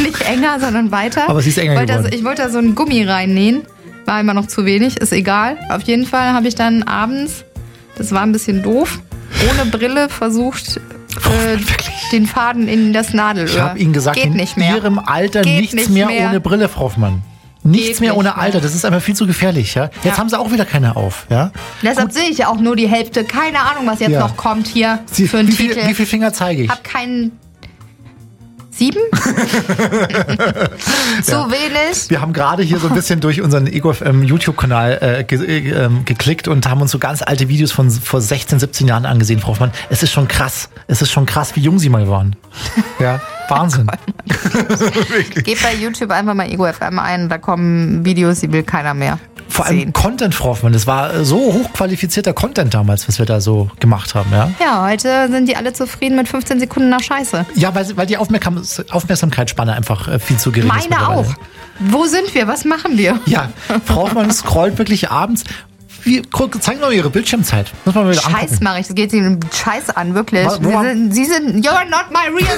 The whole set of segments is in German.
Nicht enger, sondern weiter. Aber sie ist enger geworden. Ich wollte da so einen Gummi reinnähen. War immer noch zu wenig, ist egal. Auf jeden Fall habe ich dann abends, das war ein bisschen doof, ohne Brille versucht, den Faden in das Nadelöhr. Ich habe Ihnen gesagt, geht nicht mehr. In Ihrem Alter nichts mehr ohne Brille, Frau Hoffmann. Nichts mehr ohne Alter, das ist einfach viel zu gefährlich. Ja? Jetzt haben sie auch wieder keine auf. Ja? Deshalb sehe ich ja auch nur die Hälfte. Keine Ahnung, was jetzt noch kommt hier für einen Titel. Wie viele Finger zeige ich? Ich habe keinen... 7? Zu wenig. Wir haben gerade hier so ein bisschen durch unseren EgoFM YouTube-Kanal geklickt und haben uns so ganz alte Videos von vor 16, 17 Jahren angesehen, Frau Hoffmann. Es ist schon krass. wie jung Sie mal waren. Ja, Wahnsinn. Geht bei YouTube einfach mal EgoFM ein, da kommen Videos, die will keiner mehr. Vor allem Content, Frau Hoffmann. Das war so hochqualifizierter Content damals, was wir da so gemacht haben. Ja, ja, heute sind die alle zufrieden mit 15 Sekunden nach Scheiße. Ja, weil die Aufmerksamkeitsspanne einfach viel zu gering ist. Meine auch. Wo sind wir? Was machen wir? Ja, Frau Hoffmann scrollt wirklich abends. Zeigen wir mal Ihre Bildschirmzeit. Muss man mal wieder Scheiß mache ich, das geht Sie Scheiß an, wirklich. Sie sind, you're not my real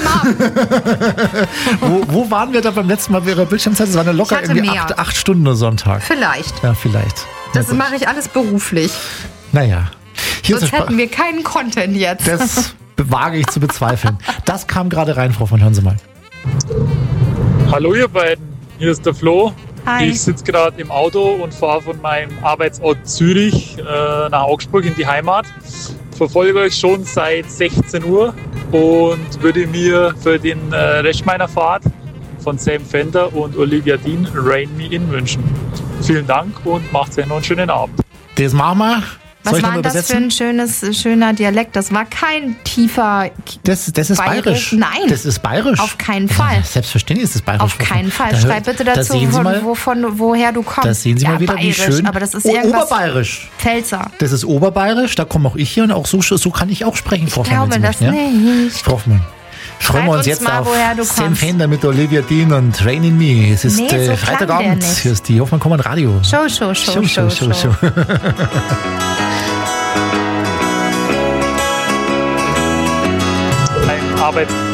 mom. wo waren wir da beim letzten Mal bei Ihrer Bildschirmzeit? Das waren ja locker irgendwie 8 Stunden oder Sonntag. Vielleicht. Ja, vielleicht. Das mache ich alles beruflich. Naja. Sonst hätten wir keinen Content jetzt. Das wage ich zu bezweifeln. Das kam gerade rein, Frau Hoffmann, hören Sie mal. Hallo ihr beiden, hier ist der Flo. Hi. Ich sitze gerade im Auto und fahre von meinem Arbeitsort Zürich nach Augsburg in die Heimat. Verfolge euch schon seit 16 Uhr und würde mir für den Rest meiner Fahrt von Sam Fender und Olivia Dean Rain Me In wünschen. Vielen Dank und macht euch noch einen schönen Abend. Das machen wir. Was war das für ein schöner Dialekt? Das war kein tiefer... Das ist bayerisch. Nein. Das ist bayerisch. Auf keinen Fall. Ja, selbstverständlich ist es bayerisch. Auf keinen Fall. Schreib bitte dazu, woher du kommst. Da sehen Sie mal wieder, bayerisch, wie schön... Aber das ist irgendwas Oberbayerisch. Pfälzer. Das ist oberbayerisch, da komme auch ich hier und auch so kann ich auch sprechen, Frau Hoffmann. Ich glaube das nicht. Frau Hoffmann. Freuen wir uns jetzt mal, auf Sam Fender mit Olivia Dean und Rain in Me. Es ist Freitagabend. Hier ist die Hoffmann Kommand Radio. Show. Ein